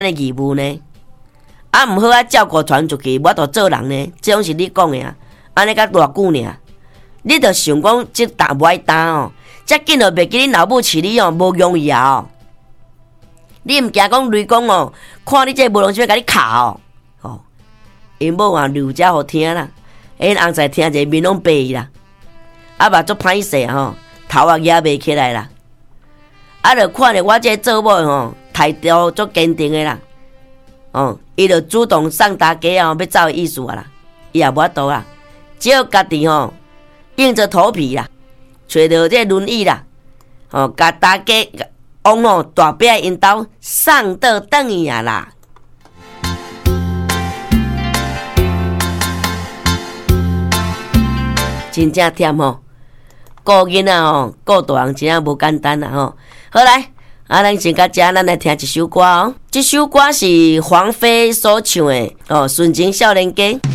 的义务呢？啊，毋好啊，照顾传出去，我著做人呢。这种是你讲的啊，安尼甲偌久呢？你著想讲即担无爱担哦，遮紧就袂记你老母饲你哦，无容易啊哦。你毋惊讲雷公哦，看你这无良心要甲你卡哦，哦，因某啊留遮互听啦，因翁仔听者面拢白啦，啊嘛足歹势吼，头也举袂起来啦，啊著看着我这做某吼，态度足坚定的啦，哦，伊著主动送大家哦要走的意思啊啦，伊也无法度啦，只有家己吼硬着头皮啦，找着这轮椅啦，哦，甲大家。往哦大伯因兜送倒转去啊啦！真正忝吼，顾囡仔吼，顾大人真正无简单啦吼。好来，咱先到遮，咱来听一首歌哦。这首歌是黄飞所唱的哦，《纯情少年家》。